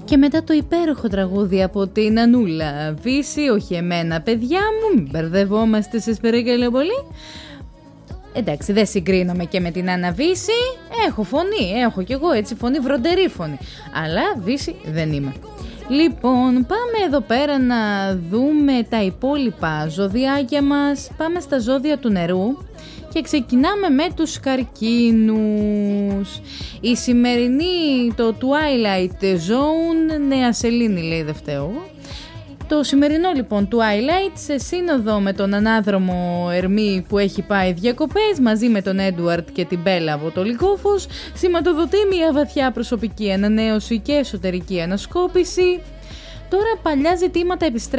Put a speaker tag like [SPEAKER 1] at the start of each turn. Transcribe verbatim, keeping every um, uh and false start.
[SPEAKER 1] Και μετά το υπέροχο τραγούδι από την Ανούλα Βύση, όχι εμένα παιδιά μου, μην μπερδευόμαστε σας παρακαλώ πολύ. Εντάξει, δεν συγκρίνομαι και με την Άννα Βύση, έχω φωνή, έχω κι εγώ έτσι φωνή, βροντερή φωνή, αλλά Βύση δεν είμαι. Λοιπόν, πάμε εδώ πέρα να δούμε τα υπόλοιπα ζωδιάκια μας. Πάμε στα ζώδια του νερού και ξεκινάμε με τους καρκίνους. Η σημερινή, το Twilight Zone, νέα σελήνη λέει, δεν φταίω εγώ. Το σημερινό λοιπόν Twilight σε σύνοδο με τον ανάδρομο Ερμή που έχει πάει διακοπές μαζί με τον Έντουαρτ και την Μπέλα από το Λυκόφος σηματοδοτεί μια βαθιά προσωπική ανανέωση και εσωτερική ανασκόπηση. Τώρα παλιά ζητήματα επιστρέφουν.